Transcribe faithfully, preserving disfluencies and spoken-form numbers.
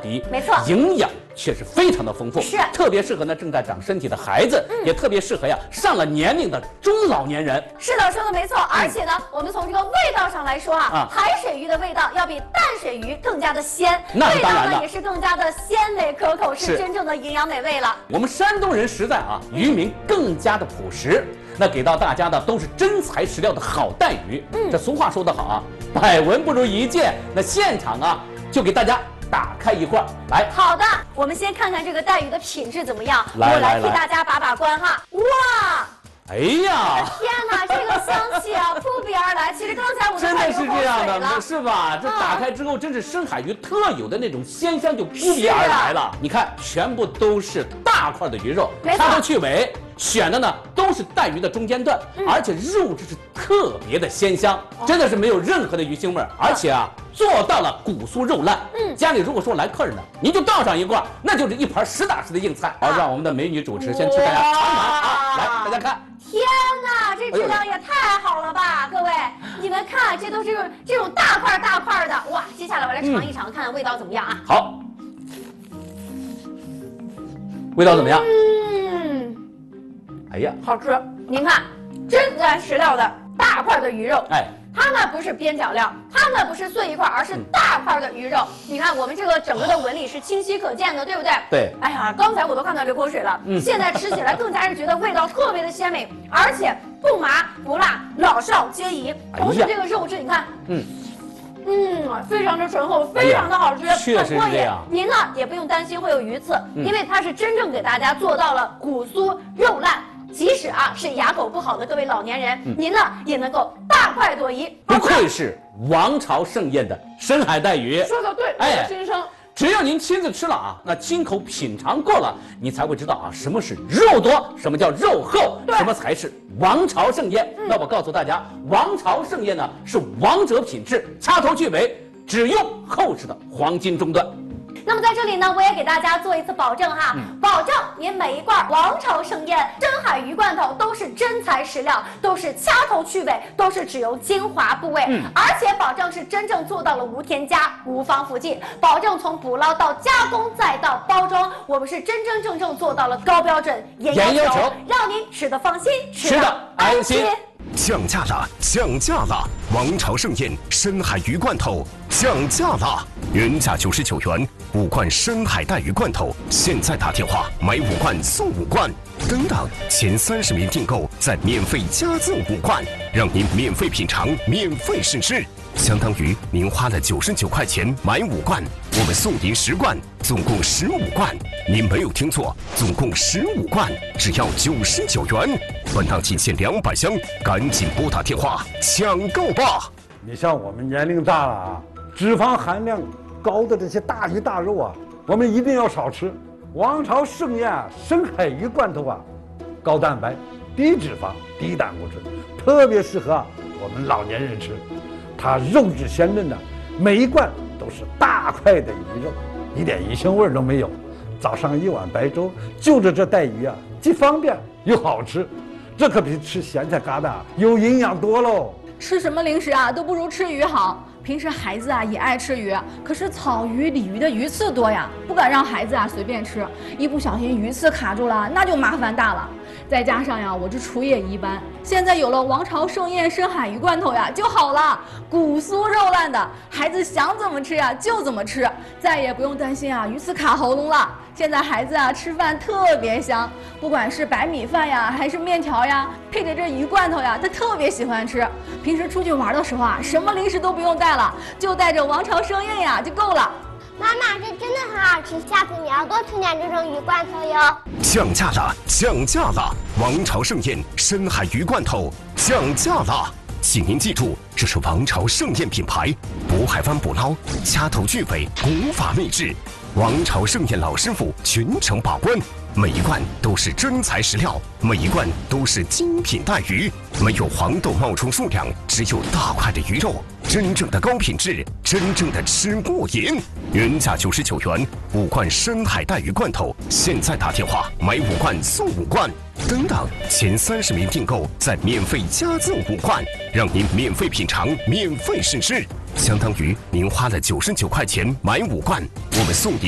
低， 没错， 营养却是非常的丰富， 是特别适合呢正在长身体的孩子，嗯、也特别适合呀上了年龄的中老年人。 是的，说的没错。而且呢，嗯、我们从这个味道上来说啊，啊海水鱼的味道要比淡水鱼更加的鲜， 那是当然的， 味道呢也是更加的鲜美可口，是真正的营养美味了。 我们山东人实在啊，渔民更加的朴实。那给到大家的都是真材实料的好带鱼。嗯，这俗话说得好啊，百闻不如一见。那现场啊，就给大家打开一罐来。 好的，我们先看看这个带鱼的品质怎么样。 来我来替大家把把关哈。哇！ 哎呀！ 天哪，这个香气啊，扑鼻而来。其实刚才我真的是这样的，是吧？这打开之后，真是深海鱼特有的那种鲜香就扑鼻而来了。啊、你看，全部都是大块的鱼肉，掐头去尾。选的呢都是带鱼的中间段，嗯、而且肉质是特别的鲜香，哦、真的是没有任何的鱼腥味儿，而且啊做到了骨酥肉烂。嗯，家里如果说来客人呢，您就倒上一罐，那就是一盘实打实的硬菜。好、啊，让我们的美女主持先去大家尝尝啊，来大家看。 天哪，这质量也太好了吧！各位，你们看，这都是这种大块大块的，哇！接下来我来尝一尝，嗯、看看味道怎么样啊？ 好，味道怎么样？ 嗯。 哎呀， 好吃！您看，真材实料的大块的鱼肉， 哎， 它呢不是边角料，它呢不是碎一块，而是大块的鱼肉。嗯、你看，我们这个整个的纹理是清晰可见的，对不对？ 对。 哎呀，刚才我都看到流口水了。嗯。现在吃起来更加是觉得味道特别的鲜美，而且不麻不辣，老少皆宜。同时，这个肉质你看，嗯。嗯，非常的醇厚，非常的好吃， 确实是这样。 您呢也不用担心会有鱼刺，嗯、因为它是真正给大家做到了骨酥肉烂。即使啊是牙口不好的各位老年人，嗯、您呢也能够大快朵颐。 不愧是王朝盛宴的深海带鱼。 说的对，哎，先生。 只要您亲自吃了啊，那亲口品尝过了，你才会知道啊，什么是肉多，什么叫肉厚，什么才是王朝盛宴。嗯、那我告诉大家，王朝盛宴呢是王者品质，掐头去尾，只用厚实的黄金中段。 那么在这里呢，我也给大家做一次保证哈，嗯、保证您每一罐王朝盛宴深海鱼罐头都是真材实料，都是掐头去尾，都是只用精华部位，嗯、而且保证是真正做到了无添加、无防腐剂，保证从捕捞到加工再到包装，我们是真真正正做到了高标准、严要求，让您吃得放心，吃得安心。 降价了，降价了！王朝盛宴深海鱼罐头降价了，原价九十九元，五罐深海带鱼罐头，现在打电话买五罐送五罐，等等，前三十名订购再免费加赠五罐，让您免费品尝，免费试吃，相当于您花了九十九块钱买五罐，我们送您十罐，总共十五罐。您没有听错，总共十五罐，只要九十九元。本档仅限两百箱，赶紧拨打电话抢购吧！ 你像我们年龄大了啊，脂肪含量高的这些大鱼大肉啊，我们一定要少吃。王朝盛宴啊，深海鱼罐头啊，高蛋白、低脂肪、低胆固醇，特别适合啊我们老年人吃。它肉质鲜嫩的，每一罐都是大块的鱼肉，一点鱼腥味都没有。早上一碗白粥，就着这带鱼啊，既方便又好吃。这可比吃咸菜疙瘩有营养多喽！ 吃什么零食啊，都不如吃鱼好。平时孩子啊也爱吃鱼，可是草鱼、鲤鱼的鱼刺多呀，不敢让孩子啊随便吃，一不小心鱼刺卡住了，那就麻烦大了。再加上呀，我这厨艺也一般，现在有了王朝盛宴深海鱼罐头呀就好了，骨酥肉烂的，孩子想怎么吃呀就怎么吃，再也不用担心啊鱼刺卡喉咙了。现在孩子啊吃饭特别香，不管是白米饭呀还是面条呀，配着这鱼罐头呀，他特别喜欢吃。平时出去玩的时候啊，什么零食都不用带了，就带着王朝盛宴呀就够了。 妈妈，这真的很好吃，下次你要多吃点这种鱼罐头哟。 降价了，降价了！王朝盛宴深海鱼罐头降价了，请您记住，这是王朝盛宴品牌，渤海湾捕捞，掐头去尾，古法秘制。王朝盛宴老师傅全程把关，每一罐都是真材实料，每一罐都是精品带鱼，没有黄豆冒充数量，只有大块的鱼肉，真正的高品质，真正的吃过瘾。原价九十九元，五罐深海带鱼罐头，现在打电话买五罐送五罐，等等，前三十名订购再免费加赠五罐，让您免费品尝，免费试吃，相当于您花了九十九块钱买五罐，我们送您